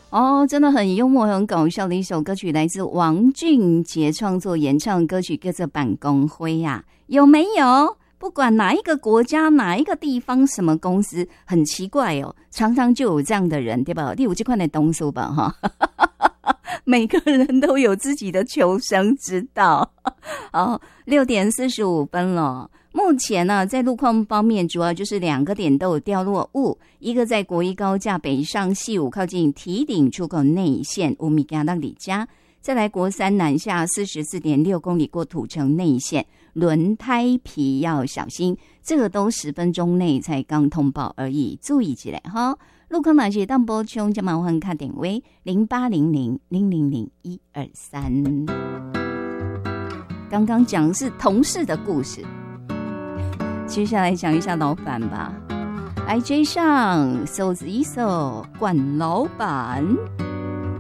哦，真的很幽默、很搞笑的一首歌曲，来自王俊杰创作演唱歌曲，叫做《办公会》呀，有没有？不管哪一个国家、哪一个地方、什么公司，很奇怪哦，常常就有这样的人，对吧？你有这款的东西吧，哈。每个人都有自己的求生之道。好，6:45了。目前呢，在路况方面，主要就是2个点都有掉落物，一个在国一高架北上西武靠近堤顶出口内线5米加到里加，再来国3南下44.6公里过土城内线，轮胎皮要小心，这个都10分钟内才刚通报而已，注意起来哈。路况哪些当补充，就麻烦看点位0800000123。刚刚讲的是同事的故事，接下来讲一下老板吧。IG 上搜子一搜管老板。